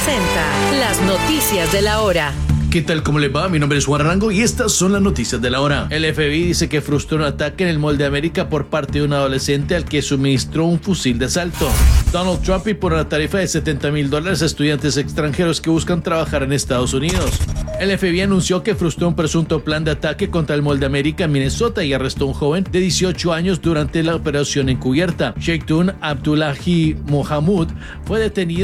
presenta las noticias de la hora. ¿Qué tal? ¿Cómo les va? Mi nombre es Juan Arango y estas son las noticias de la hora. El FBI dice que frustró un ataque en el Mall de América por parte de un adolescente al que suministró un fusil de asalto. Donald Trump impone una tarifa de $70,000 a estudiantes extranjeros que buscan trabajar en Estados Unidos. El FBI anunció que frustró un presunto plan de ataque contra el Mall de América en Minnesota y arrestó a un joven de 18 años durante la operación encubierta. Sheikhtun Abdullahi Mohamud fue detenido